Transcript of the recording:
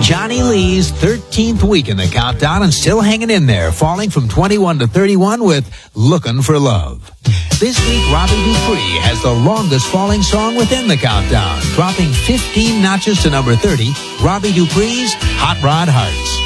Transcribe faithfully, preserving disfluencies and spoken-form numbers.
Johnny Lee's thirteenth week in the countdown and still hanging in there, falling from twenty-one to thirty-one with Looking for Love. This week, Robbie Dupree has the longest falling song within the countdown, dropping fifteen notches to number thirty, Robbie Dupree's Hot Rod Hearts.